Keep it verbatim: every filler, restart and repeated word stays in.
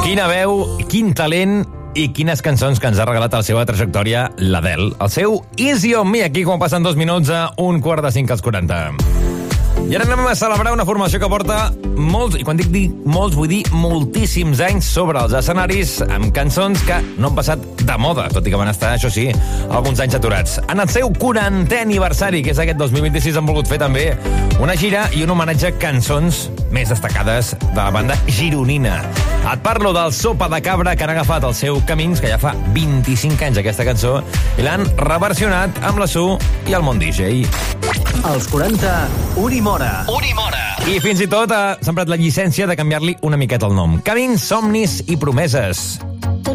Quina veu, quin talent i quines cançons que ens ha regalat a la seva trajectòria l'Adele. El seu Easy on Me, aquí quan passen dos minuts a un quart de cinc als quaranta. I ara anem a celebrar una formació que porta molts, i quan dic, dic molts, vull dir moltíssims anys sobre els escenaris amb cançons que no han passat de moda, tot i que van estar, això sí, alguns anys aturats. En el seu quarantè aniversari, que és aquest dos mil vint-i-sis, han volgut fer també una gira i un homenatge a cançons més destacades de la banda gironina. Et parlo del Sopa de Cabra, que han agafat el seu Camins, que ja fa vint-i-cinc anys aquesta cançó, i l'han reversionat amb la Su i el Món D J. Als quaranta, Unimora. Unimora. I fins i tot ha sembrat la llicència de canviar-li una miqueta el nom. Camins, somnis i promeses.